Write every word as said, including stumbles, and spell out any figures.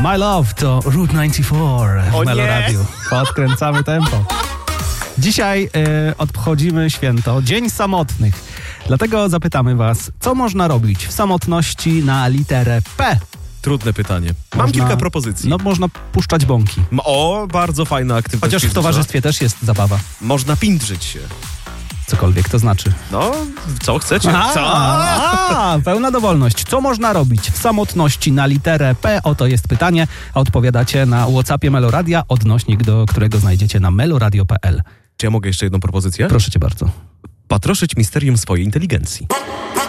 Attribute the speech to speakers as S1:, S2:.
S1: My Love to Route dziewięćdziesiąt cztery w
S2: O
S1: Melo
S2: nie.
S1: Radiu. Podkręcamy tempo. Dzisiaj y, obchodzimy święto, Dzień Samotnych. Dlatego zapytamy was, co można robić w samotności na literę P?
S2: Trudne pytanie. Mam
S1: Można-
S2: kilka propozycji.
S1: No, można puszczać bąki.
S2: M- O, bardzo fajna aktywność
S1: Chociaż w
S2: fizyczna.
S1: towarzystwie też jest zabawa.
S2: Można pindrzyć się.
S1: Cokolwiek to znaczy.
S2: No, co chcecie?
S1: A,
S2: Co?
S1: a, pełna dowolność. Co można robić w samotności na literę P? Oto jest pytanie, a odpowiadacie na WhatsAppie Meloradia, odnośnik do którego znajdziecie na meloradio kropka p l.
S2: Czy ja mogę jeszcze jedną propozycję?
S1: Proszę cię bardzo.
S2: Patroszyć misterium swojej inteligencji.